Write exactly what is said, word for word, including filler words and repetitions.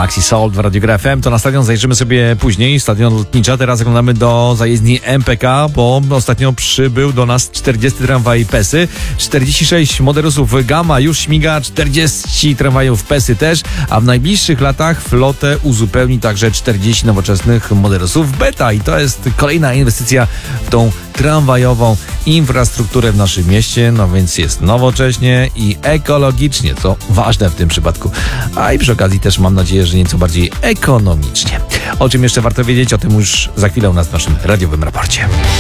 Maxi Soul w Radio Gra F M. To na stadion zajrzymy sobie później. Stadion lotnicza. Teraz zaglądamy do zajezdni M P K, bo ostatnio przybył do nas czterdziesty tramwaj Pesy. czterdzieści sześć modelusów Gamma już śmiga, czterdzieści tramwajów Pesy też, a w najbliższych latach flotę uzupełni także czterdzieści nowoczesnych modelusów Beta. I to jest kolejna inwestycja w tą tramwajową infrastrukturę w naszym mieście, no więc jest nowocześnie i ekologicznie, co ważne w tym przypadku, a i przy okazji też mam nadzieję, że nieco bardziej ekonomicznie. O czym jeszcze warto wiedzieć, o tym już za chwilę u nas w naszym radiowym raporcie.